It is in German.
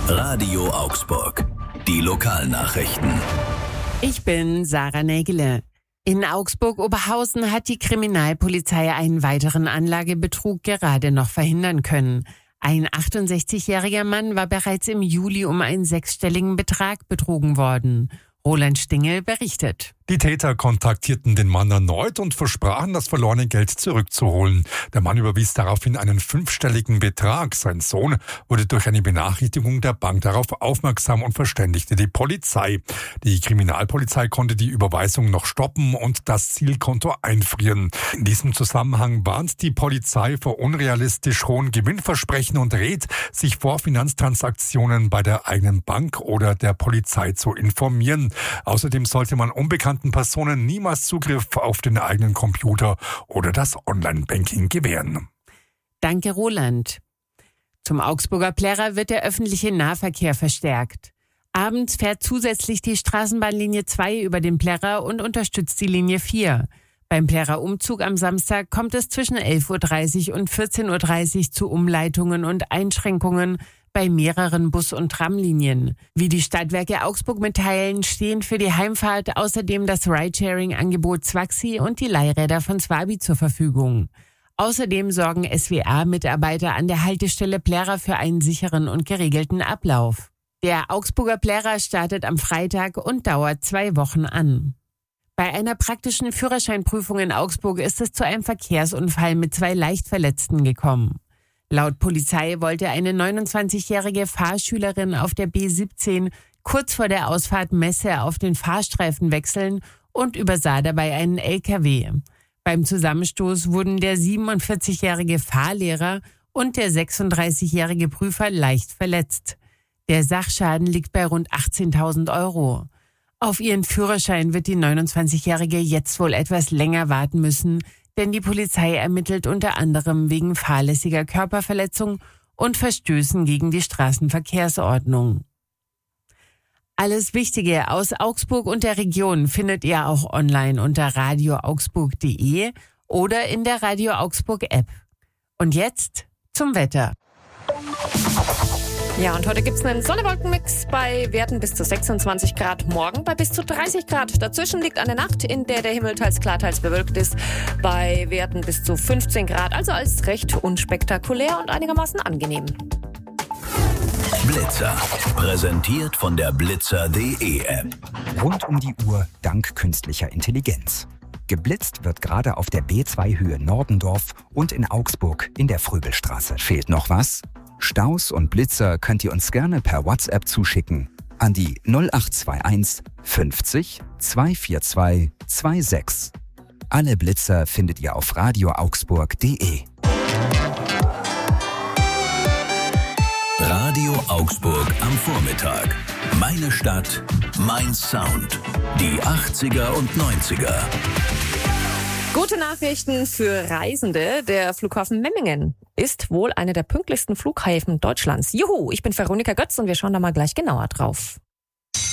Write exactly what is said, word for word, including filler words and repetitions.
Radio Augsburg. Die Lokalnachrichten. Ich bin Sarah Nägele. In Augsburg-Oberhausen hat die Kriminalpolizei einen weiteren Anlagebetrug gerade noch verhindern können. Ein achtundsechzigjähriger Mann war bereits im Juli um einen sechsstelligen Betrag betrogen worden. Roland Stingel berichtet. Die Täter kontaktierten den Mann erneut und versprachen, das verlorene Geld zurückzuholen. Der Mann überwies daraufhin einen fünfstelligen Betrag. Sein Sohn wurde durch eine Benachrichtigung der Bank darauf aufmerksam und verständigte die Polizei. Die Kriminalpolizei konnte die Überweisung noch stoppen und das Zielkonto einfrieren. In diesem Zusammenhang warnt die Polizei vor unrealistisch hohen Gewinnversprechen und rät, sich vor Finanztransaktionen bei der eigenen Bank oder der Polizei zu informieren. Außerdem sollte man unbekannten Personen niemals Zugriff auf den eigenen Computer oder das Online-Banking gewähren. Danke, Roland. Zum Augsburger Plärrer wird der öffentliche Nahverkehr verstärkt. Abends fährt zusätzlich die Straßenbahnlinie zwei über den Plärrer und unterstützt die Linie vier. Beim Plärrer Umzug am Samstag kommt es zwischen elf Uhr dreißig und vierzehn Uhr dreißig zu Umleitungen und Einschränkungen bei mehreren Bus- und Tramlinien. Wie die Stadtwerke Augsburg mitteilen, stehen für die Heimfahrt außerdem das Ridesharing-Angebot Zwaxi und die Leihräder von Zwabi zur Verfügung. Außerdem sorgen S W A-Mitarbeiter an der Haltestelle Plärrer für einen sicheren und geregelten Ablauf. Der Augsburger Plärrer startet am Freitag und dauert zwei Wochen an. Bei einer praktischen Führerscheinprüfung in Augsburg ist es zu einem Verkehrsunfall mit zwei Leichtverletzten gekommen. Laut Polizei wollte eine neunundzwanzigjährige Fahrschülerin auf der B siebzehn kurz vor der Ausfahrt Messe auf den Fahrstreifen wechseln und übersah dabei einen L K W. Beim Zusammenstoß wurden der siebenundvierzigjährige Fahrlehrer und der sechsunddreißigjährige Prüfer leicht verletzt. Der Sachschaden liegt bei rund achtzehntausend Euro. Auf ihren Führerschein wird die neunundzwanzigjährige jetzt wohl etwas länger warten müssen, denn die Polizei ermittelt unter anderem wegen fahrlässiger Körperverletzung und Verstößen gegen die Straßenverkehrsordnung. Alles Wichtige aus Augsburg und der Region findet ihr auch online unter radio augsburg punkt de oder in der Radio Augsburg App. Und jetzt zum Wetter. Ja, und heute gibt's einen Sonne-Wolken-Mix bei Werten bis zu sechsundzwanzig Grad, morgen bei bis zu dreißig Grad. Dazwischen liegt eine Nacht, in der der Himmel teils klar, teils bewölkt ist, bei Werten bis zu fünfzehn Grad, also als recht unspektakulär und einigermaßen angenehm. Blitzer, präsentiert von der blitzer punkt de App. Rund um die Uhr dank künstlicher Intelligenz. Geblitzt wird gerade auf der B zwei Höhe Nordendorf und in Augsburg in der Fröbelstraße. Fehlt noch was? Staus und Blitzer könnt ihr uns gerne per WhatsApp zuschicken an die null acht zwei eins fünfzig zweihundertvierundzwanzig sechsundzwanzig. Alle Blitzer findet ihr auf radio augsburg punkt de. Radio Augsburg am Vormittag. Meine Stadt, mein Sound. Die achtziger und neunziger. Gute Nachrichten für Reisende. Der Flughafen Memmingen ist wohl einer der pünktlichsten Flughäfen Deutschlands. Juhu, ich bin Veronika Götz und wir schauen da mal gleich genauer drauf.